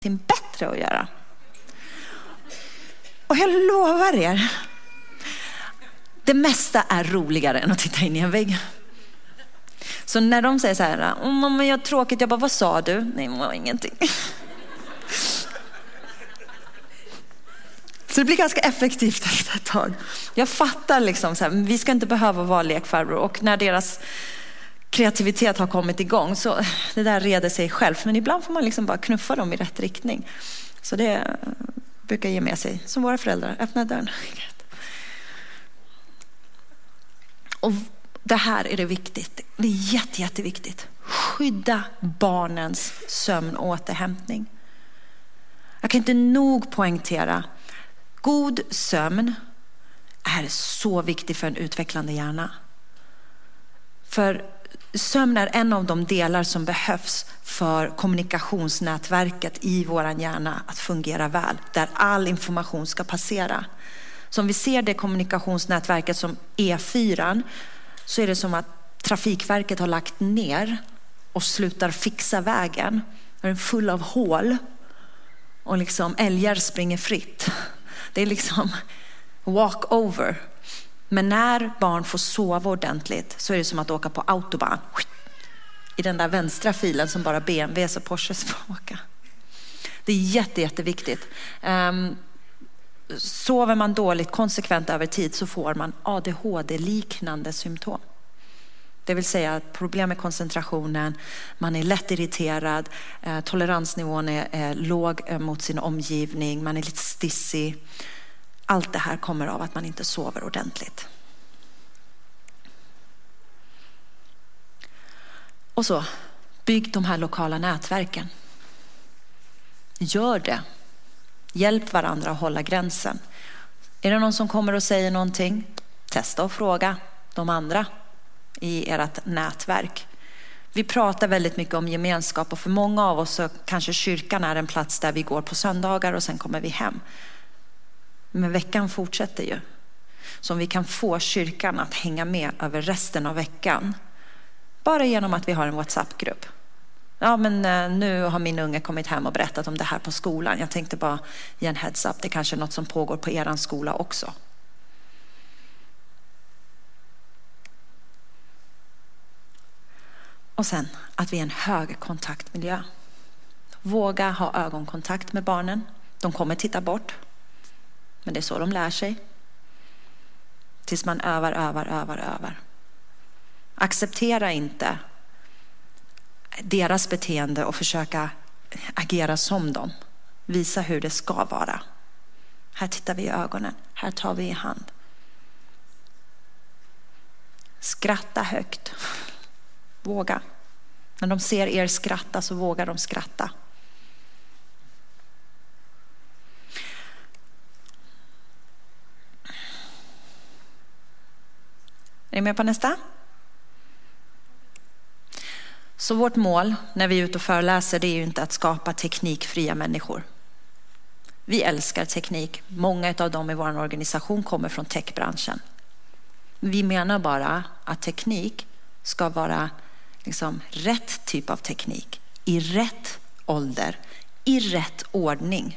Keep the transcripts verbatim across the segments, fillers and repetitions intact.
någonting bättre att göra. Och jag lovar er, det mesta är roligare än att titta in i en vägg. Så när de säger så här, oh, mamma jag är tråkigt, jag bara, vad sa du? Nej, det var ingenting. Så det blir ganska effektivt efter ett tag. Jag fattar liksom så här, vi ska inte behöva vara lekfarbror. Och när deras kreativitet har kommit igång så det där reder sig själv. Men ibland får man liksom bara knuffa dem i rätt riktning. Så det brukar ge med sig, som våra föräldrar, öppna dörren. Och det här är det viktigt. Det är jätte, jätteviktigt. Skydda barnens sömn och återhämtning. Jag kan inte nog poängtera. God sömn är så viktig för en utvecklande hjärna. För sömn är en av de delar som behövs för kommunikationsnätverket i våran hjärna att fungera väl. Där all information ska passera. Så om vi ser det kommunikationsnätverket som E fyra, så är det som att Trafikverket har lagt ner och slutar fixa vägen. Den är full av hål och liksom älgar springer fritt. Det är liksom walk over. Men när barn får sova ordentligt så är det som att åka på autobahn. I den där vänstra filen som bara B M W:s och Porsches får åka. Det är jätte, jätteviktigt. Um, sover man dåligt konsekvent över tid så får man A D H D-liknande symptom. Det vill säga problem med koncentrationen, man är lätt irriterad, eh, toleransnivån är, är låg eh, mot sin omgivning, man är lite stissig. Allt det här kommer av att man inte sover ordentligt. Och så, bygg de här lokala nätverken. Gör det. Hjälp varandra att hålla gränsen. Är det någon som kommer och säger någonting? Testa och fråga de andra i ert nätverk. Vi pratar väldigt mycket om gemenskap och för många av oss så kanske kyrkan är en plats där vi går på söndagar och sen kommer vi hem. Men veckan fortsätter ju. Så om vi kan få kyrkan att hänga med över resten av veckan. Bara genom att vi har en WhatsApp-grupp. Ja men nu har min unge kommit hem och berättat om det här på skolan. Jag tänkte bara ge en heads up. Det kanske är något som pågår på eran skola också. Och sen att vi är en hög kontaktmiljö. Våga ha ögonkontakt med barnen. De kommer titta bort. Men det är så de lär sig. Tills man övar, övar, övar, övar. Acceptera inte deras beteende och försöka agera som dem. Visa hur det ska vara. Här tittar vi i ögonen. Här tar vi i hand. Skratta högt. Våga. När de ser er skratta så vågar de skratta. Är ni med på nästa? Så vårt mål när vi är ute och föreläser det är ju inte att skapa teknikfria människor. Vi älskar teknik. Många av dem i vår organisation kommer från techbranschen. Vi menar bara att teknik ska vara liksom rätt typ av teknik. I rätt ålder. I rätt ordning.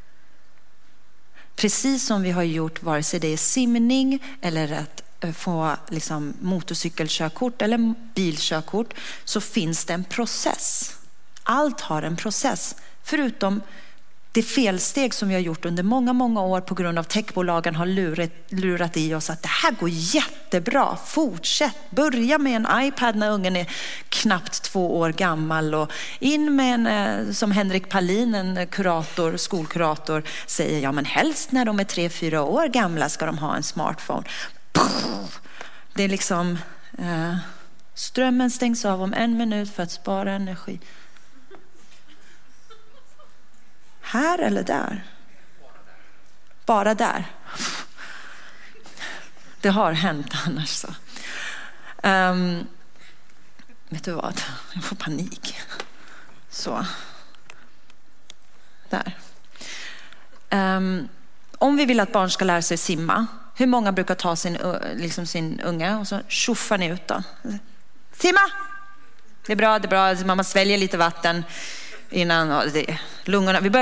Precis som vi har gjort vare sig det är simning eller att få liksom motorcykelkörkort eller bilkörkort så finns det en process. Allt har en process. Förutom det felsteg som vi har gjort under många, många år på grund av techbolagen har lurat, lurat i oss att det här går jättebra. Fortsätt. Börja med en iPad när ungen är knappt två år gammal och in med en, som Henrik Palin, en kurator, skolkurator säger, ja men helst när de är tre, fyra år gamla ska de ha en smartphone. Det är liksom eh, strömmen stängs av om en minut för att spara energi. Här eller där? Bara där. Det har hänt annars så. Um, vet du vad? Jag får panik. Så. Där. Um, om vi vill att barn ska lära sig simma. Hur många brukar ta sin, liksom sin unge och så tjoffar ni ut då? Simma! Det är bra, det är bra. Mamma sväljer lite vatten. innan ja, det, lungorna. Vi börjar